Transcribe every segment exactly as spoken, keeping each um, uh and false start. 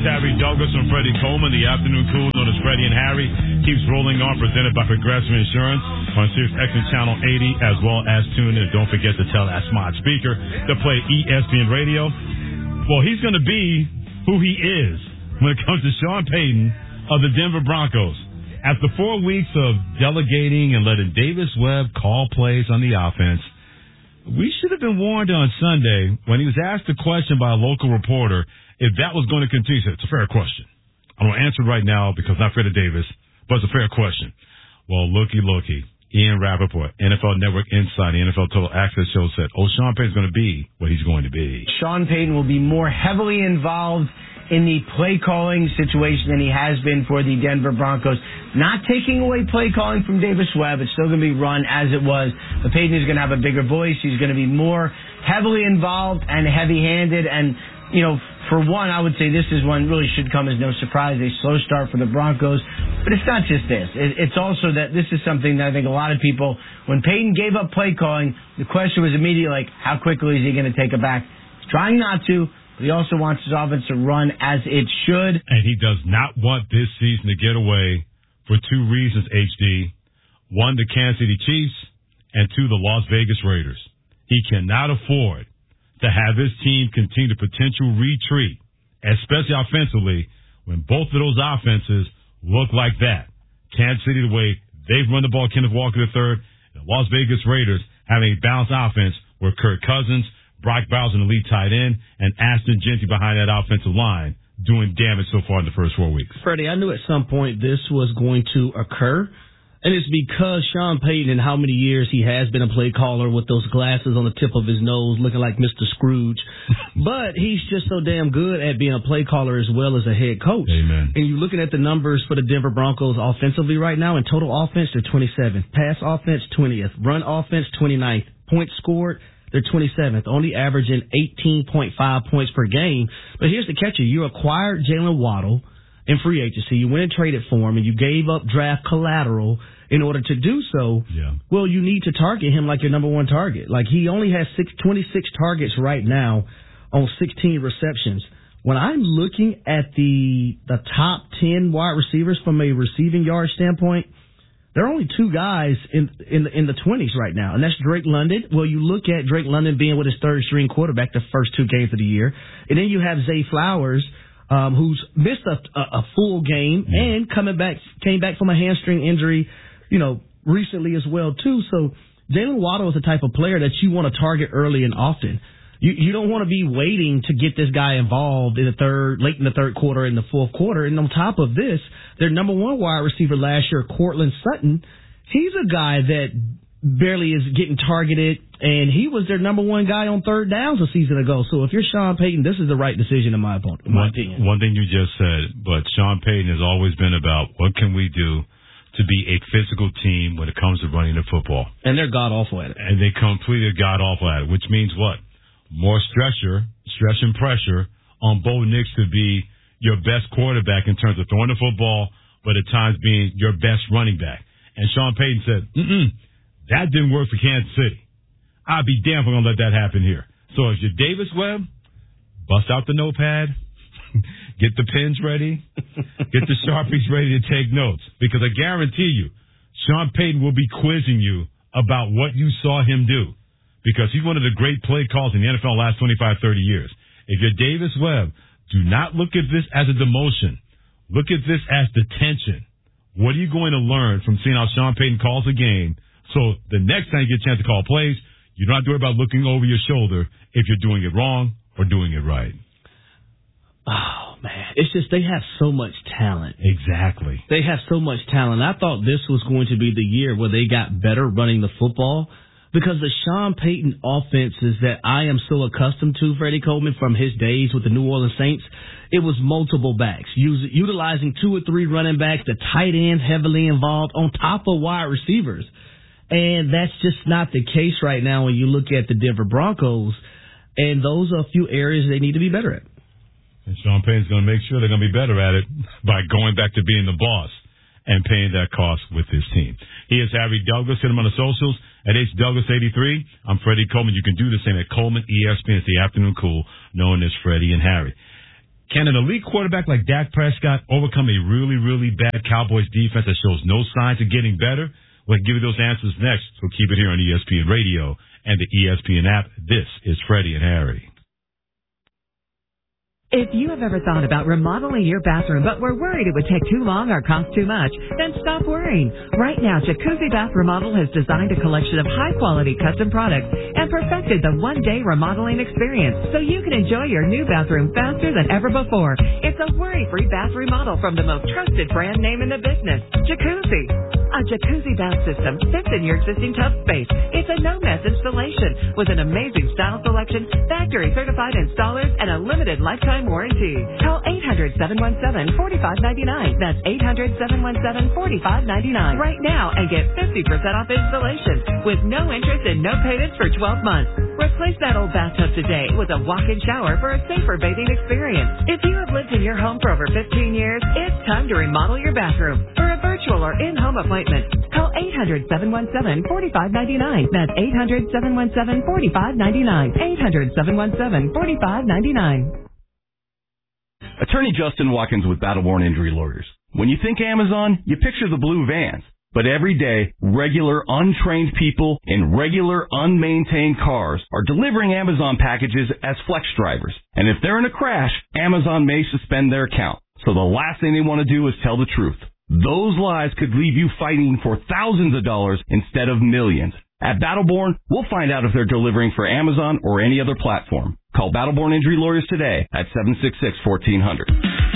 Harry Douglas and Freddie Coleman. The afternoon cool known as Freddie and Harry keeps rolling on, presented by Progressive Insurance on Sirius X M Channel eighty, as well as tune in. Don't forget to tell that smart speaker to play E S P N Radio. Well, he's going to be who he is when it comes to Sean Payton of the Denver Broncos. After four weeks of delegating and letting Davis Webb call plays on the offense, we should have been warned on Sunday when he was asked a question by a local reporter if that was going to continue. He said, it's a fair question. I don't answer it right now because I'm not Freddie Davis, but it's a fair question. Well, looky, looky. Ian Rappaport, N F L Network Insider, N F L Total Access Show said, oh, Sean Payton's going to be what he's going to be. Sean Payton will be more heavily involved in the play calling situation than he has been for the Denver Broncos. Not taking away play calling from Davis Webb. It's still going to be run as it was. But Payton is going to have a bigger voice. He's going to be more heavily involved and heavy-handed. And, you know, for one, I would say this is one really should come as no surprise. A slow start for the Broncos. But it's not just this. It, it's also that this is something that I think a lot of people, when Payton gave up play calling, the question was immediately like, how quickly is he going to take it back? He's trying not to. But he also wants his offense to run as it should. And he does not want this season to get away for two reasons, H D. One, the Kansas City Chiefs, and two, the Las Vegas Raiders. He cannot afford to have his team continue to potential retreat, especially offensively, when both of those offenses look like that. Kansas City, the way they've run the ball, Kenneth Walker the third, the Las Vegas Raiders having a balanced offense where Kirk Cousins, Brock Bowers, an elite tight end, and Ashton Jeanty behind that offensive line doing damage so far in the first four weeks. Freddie, I knew at some point this was going to occur, and it's because Sean Payton, in how many years he has been a play caller with those glasses on the tip of his nose looking like Mister Scrooge. But he's just so damn good at being a play caller as well as a head coach. Amen. And you're looking at the numbers for the Denver Broncos offensively right now. In total offense, they're twenty-seventh. Pass offense, twentieth. Run offense, twenty-ninth. Points scored, they're twenty-seventh, only averaging eighteen point five points per game. But here's the catcher. You acquired Jalen Waddle in free agency. You went and traded for him, and you gave up draft collateral in order to do so. Yeah. Well, you need to target him like your number one target. Like, he only has six, twenty-six targets right now on sixteen receptions. When I'm looking at the the top ten wide receivers from a receiving yard standpoint, there are only two guys in in the, in the twenties right now, and that's Drake London. Well, you look at Drake London being with his third-string quarterback the first two games of the year, and then you have Zay Flowers, um, who's missed a, a, a full game yeah. and coming back came back from a hamstring injury, you know, recently as well too. So Jalen Waddle is the type of player that you want to target early and often. You you don't want to be waiting to get this guy involved in the third, late in the third quarter, in the fourth quarter. And on top of this, their number one wide receiver last year, Courtland Sutton, he's a guy that barely is getting targeted, and he was their number one guy on third downs a season ago. So if you're Sean Payton, this is the right decision in my, in my one, opinion. One thing you just said, but Sean Payton has always been about what can we do to be a physical team when it comes to running the football. And they're god-awful at it. And they completely god-awful at it, which means what? More stressor, stress and pressure on Bo Nix to be your best quarterback in terms of throwing the football, but at times being your best running back. And Sean Payton said, mm-mm, that didn't work for Kansas City. I'd be damn if I'm going to let that happen here. So if you're Davis Webb, bust out the notepad, get the pens ready, get the Sharpies ready to take notes. Because I guarantee you, Sean Payton will be quizzing you about what you saw him do. Because he's one of the great play calls in the N F L the last twenty-five, thirty years. If you're Davis Webb, do not look at this as a demotion. Look at this as detention. What are you going to learn from seeing how Sean Payton calls a game? So the next time you get a chance to call plays, you don't have to worry about looking over your shoulder if you're doing it wrong or doing it right. Oh, man. It's just they have so much talent. Exactly. They have so much talent. I thought this was going to be the year where they got better running the football. Because the Sean Payton offenses that I am so accustomed to, Freddie Coleman, from his days with the New Orleans Saints, it was multiple backs, use, utilizing two or three running backs, the tight end heavily involved on top of wide receivers. And that's just not the case right now when you look at the Denver Broncos, and those are a few areas they need to be better at. And Sean Payton's going to make sure they're going to be better at it by going back to being the boss and paying that cost with his team. He is Harry Douglas. Hit him on the socials at H Douglas eighty-three. I'm Freddie Coleman. You can do the same at Coleman E S P N. It's the afternoon cool, known as Freddie and Harry. Can an elite quarterback like Dak Prescott overcome a really, really bad Cowboys defense that shows no signs of getting better? We'll give you those answers next, so keep it here on E S P N Radio and the E S P N app. This is Freddie and Harry. If you have ever thought about remodeling your bathroom but were worried it would take too long or cost too much, then stop worrying. Right now, Jacuzzi Bath Remodel has designed a collection of high-quality custom products and perfected the one-day remodeling experience so you can enjoy your new bathroom faster than ever before. It's a worry-free bath remodel from the most trusted brand name in the business, Jacuzzi. A Jacuzzi bath system fits in your existing tub space. It's a no-mess installation with an amazing style selection, factory-certified installers, and a limited lifetime warranty. Call eight hundred, seven one seven, four five nine nine. That's eight hundred, seven one seven, four five nine nine right now and get fifty percent off installation with no interest and no payments for twelve months. Replace that old bathtub today with a walk-in shower for a safer bathing experience. If you have lived in your home for over fifteen years, it's time to remodel your bathroom. For a virtual or in-home appointment, call eight hundred, seven one seven, four five nine nine. That's eight hundred, seven one seven, four five nine nine. eight hundred, seven one seven, four five nine nine. Attorney Justin Watkins with Battleborn Injury Lawyers. When you think Amazon, you picture the blue vans. But every day, regular, untrained people in regular, unmaintained cars are delivering Amazon packages as flex drivers. And if they're in a crash, Amazon may suspend their account. So the last thing they want to do is tell the truth. Those lies could leave you fighting for thousands of dollars instead of millions. At Battleborn, we'll find out if they're delivering for Amazon or any other platform. Call Battleborn Injury Lawyers today at seven six six, one four zero zero.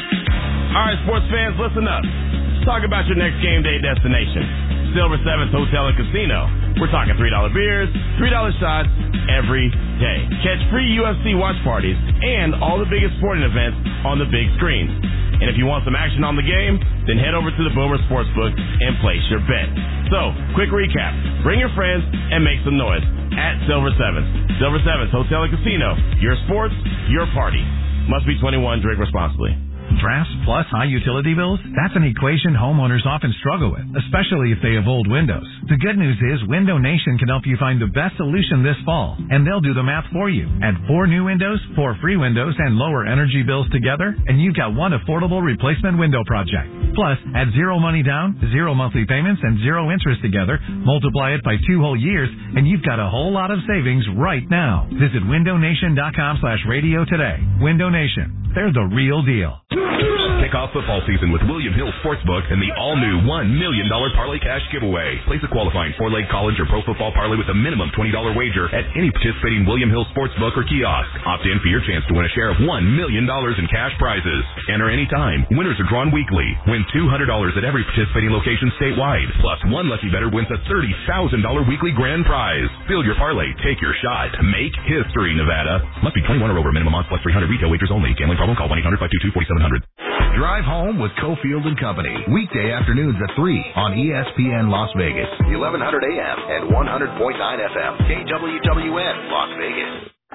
All right, sports fans, listen up. Let's talk about your next game day destination. Silver Sevens Hotel and Casino. We're talking three dollar beers, three dollar shots every day. Catch free U F C watch parties and all the biggest sporting events on the big screens. And if you want some action on the game, then head over to the Boomer Sportsbook and place your bet. So, quick recap. Bring your friends and make some noise at Silver Sevens. Silver Sevens Hotel and Casino. Your sports, your party. Must be twenty-one. Drink responsibly. Drafts plus high utility bills? That's an equation homeowners often struggle with, especially if they have old windows. The good news is Window Nation can help you find the best solution this fall, and they'll do the math for you. Add four new windows, four free windows, and lower energy bills together, and you've got one affordable replacement window project. Plus, add zero money down, zero monthly payments, and zero interest together, multiply it by two whole years, and you've got a whole lot of savings right now. Visit windownation.com slash radio today. Window Nation. They're the real deal. Kick off football season with William Hill Sportsbook and the all-new one million dollars Parlay Cash giveaway. Place a qualifying four-leg college or pro football parlay with a minimum twenty dollars wager at any participating William Hill Sportsbook or kiosk. Opt in for your chance to win a share of one million dollars in cash prizes. Enter anytime. Winners are drawn weekly. Win two hundred dollars at every participating location statewide. Plus, one lucky bettor wins a thirty thousand dollars weekly grand prize. Build your parlay. Take your shot. Make history, Nevada. Must be twenty-one or over. Minimum odds plus three hundred. Retail wagers only. Gambling problem? Call one eight hundred, five two two, four seven zero zero. Drive home with Cofield and Company. Weekday afternoons at three on E S P N Las Vegas. eleven hundred A M and one hundred point nine F M. K W W N Las Vegas.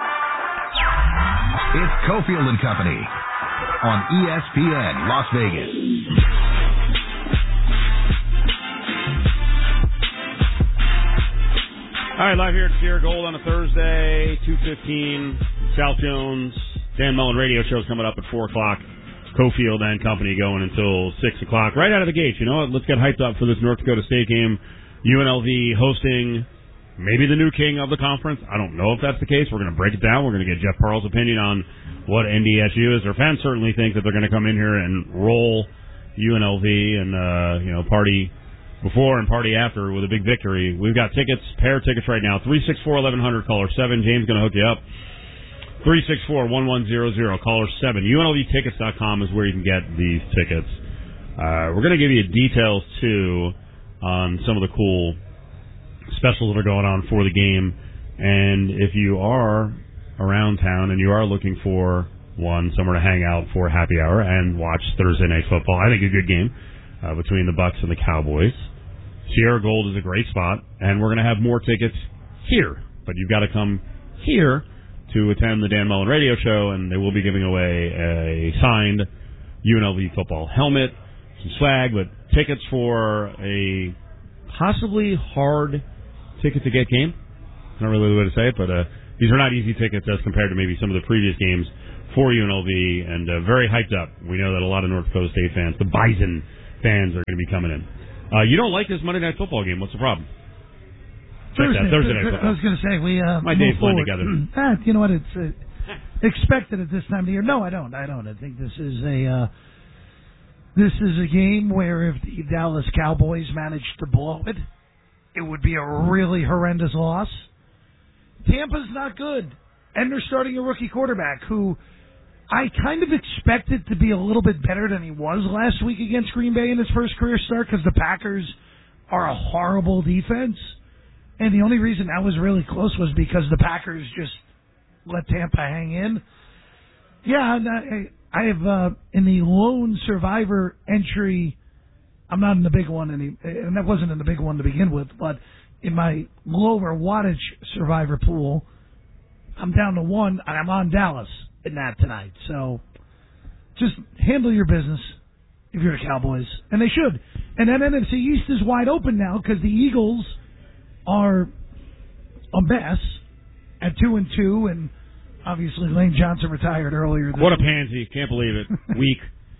It's Cofield and Company on E S P N Las Vegas. All right, live here at Sierra Gold on a Thursday, two fifteen. South Jones, Dan Mullen radio show's coming up at four o'clock. Cofield and Company going until six o'clock. Right out of the gate, you know what? Let's get hyped up for this North Dakota State game. U N L V hosting maybe the new king of the conference. I don't know if that's the case. We're going to break it down. We're going to get Jeff Pearl's opinion on what N D S U is. Their fans certainly think that they're going to come in here and roll U N L V and, uh, you know, party before and party after with a big victory. We've got tickets, pair tickets right now. three six four, eleven hundred, caller seven. James going to hook you up. three six four, one one zero zero, caller seven. U N L V tickets dot com is where you can get these tickets. Uh, we're going to give you details, too, on some of the cool specials that are going on for the game. And if you are around town and you are looking for one, somewhere to hang out for happy hour and watch Thursday Night Football, I think a good game uh, between the Bucs and the Cowboys. Sierra Gold is a great spot, and we're going to have more tickets here. But you've got to come here to attend the Dan Mullen radio show, and they will be giving away a signed U N L V football helmet, some swag, but tickets for a possibly hard ticket to get game. Not really the way to say it, but uh, these are not easy tickets as compared to maybe some of the previous games for U N L V, and uh, very hyped up. We know that a lot of North Dakota State fans, the Bison fans, are going to be coming in. Uh, you don't like this Monday Night Football game. What's the problem? Thursday, like Thursday Night Football. I was going to say, we uh, My days blend together. ah, you know what? It's uh, expected at this time of the year. No, I don't. I don't. I think this is a uh, this is a game where if the Dallas Cowboys manage to blow it, it would be a really horrendous loss. Tampa's not good, and they're starting a rookie quarterback who I kind of expected to be a little bit better than he was last week against Green Bay in his first career start because the Packers are a horrible defense. And the only reason that was really close was because the Packers just let Tampa hang in. Yeah, and I, I have uh, in the lone survivor entry, I'm not in the big one, any, and that wasn't in the big one to begin with, but in my lower wattage survivor pool, I'm down to one, and I'm on Dallas in that tonight. So just handle your business if you're the Cowboys, and they should. And then N F C East is wide open now because the Eagles are a mess at two and two, and obviously Lane Johnson retired earlier. This What a week. pansy! Can't believe it. Weak.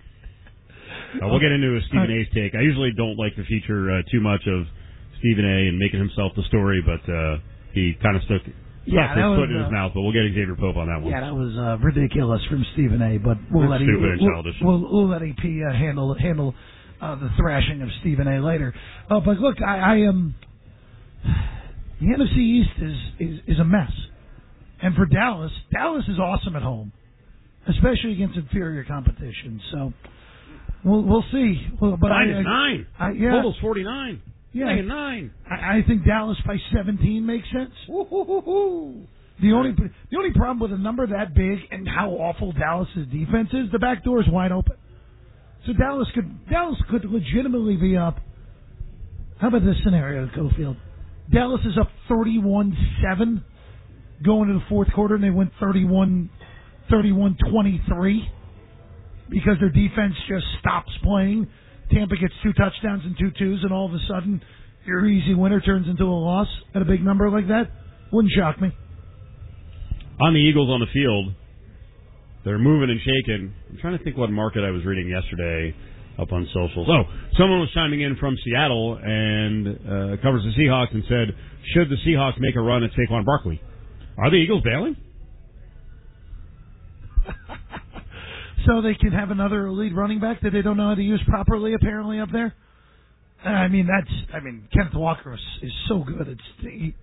Uh, we'll get into a Stephen A's take. I usually don't like to feature uh, too much of Stephen A. and making himself the story, but uh, he kind of stuck yeah, his was, foot in his uh, mouth. But we'll get Xavier Pope on that one. Yeah, that was uh, ridiculous from Stephen A. But we'll That's let stupid he, and we'll, childish. We'll, we'll let A P uh, handle handle uh, the thrashing of Stephen A. later. Uh, but look, I, I am. The N F C East is, is, is a mess. And for Dallas, Dallas is awesome at home, especially against inferior competition. So we'll we'll see. Well, but nine I, is nine. I, yeah, Total's forty-nine. Yeah, Nine and nine. I, I think Dallas by seventeen makes sense. Ooh-hoo-hoo-hoo. The only the only problem with a number that big and how awful Dallas's defense is, the back door is wide open. So Dallas could Dallas could legitimately be up. How about this scenario, Cofield? Dallas is up thirty-one seven going to the fourth quarter, and they went thirty-one twenty-three because their defense just stops playing. Tampa gets two touchdowns and two twos, and all of a sudden, your easy winner turns into a loss at a big number like that. Wouldn't shock me. On the Eagles on the field, they're moving and shaking. I'm trying to think what market I was reading yesterday up on socials. Oh, someone was chiming in from Seattle and uh, covers the Seahawks and said, should the Seahawks make a run at Saquon Barkley? Are the Eagles bailing? So they can have another elite running back that they don't know how to use properly, apparently, up there? I mean, that's, I mean, Kenneth Walker is, is so good. It's he,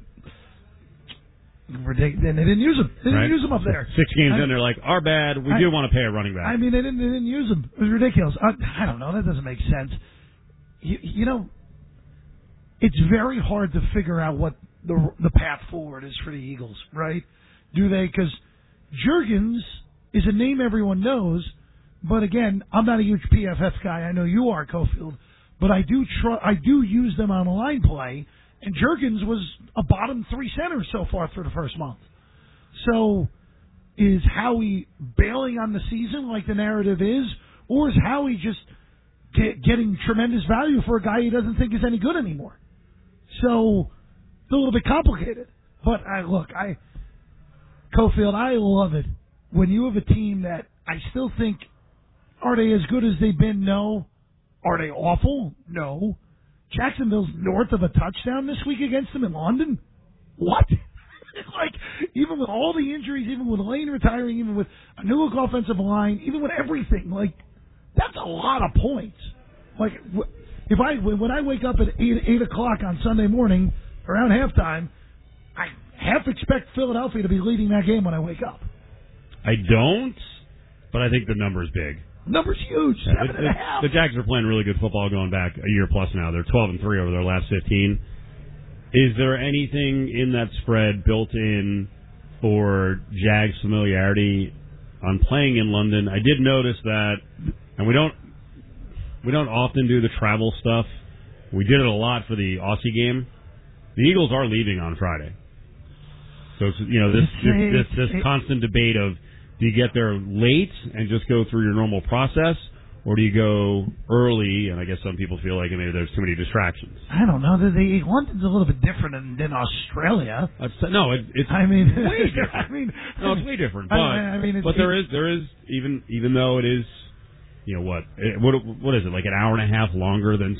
ridiculous. And they didn't use him. They didn't right. use him up there. Six games I, in, they're like, our bad. We I, do want to pay a running back. I mean, they didn't, they didn't use him. It was ridiculous. I, I don't know. That doesn't make sense. You, you know, it's very hard to figure out what the the path forward is for the Eagles, right? Do they? Because Juergens is a name everyone knows, but again, I'm not a huge P F F guy. I know you are, Cofield, but I do tr- I do use them on a line play, and Juergens was a bottom three center so far through the first month. So, is Howie bailing on the season like the narrative is, or is Howie just get, getting tremendous value for a guy he doesn't think is any good anymore? So, it's a little bit complicated. But I look, I Cofield, I love it when you have a team that I still think, are they as good as they've been? No. Are they awful? No. Jacksonville's north of a touchdown this week against them in London? What? Like, even with all the injuries, even with Lane retiring, even with a new look offensive line, even with everything, like, that's a lot of points. Like, if I when I wake up at eight eight o'clock on Sunday morning around halftime, I half expect Philadelphia to be leading that game when I wake up. I don't, but I think the number's big. Number's huge, Yeah, seven the, and a half. The Jags are playing really good football going back a year plus now. They're twelve and three over their last fifteen. Is there anything in that spread built in for Jags familiarity on playing in London? I did notice that, and we don't we don't often do the travel stuff. We did it a lot for the Aussie game. The Eagles are leaving on Friday, so it's, you know this this this, this constant debate of, do you get there late and just go through your normal process, or do you go early? And I guess some people feel like maybe there's too many distractions. I don't know. The, the London's a little bit different than, than Australia. That's, no, it, it's I mean, way different. I mean, no, it's way different. But I, I mean, it's, but there is there is even even though it is, you know what it, what what is it like an hour and a half longer than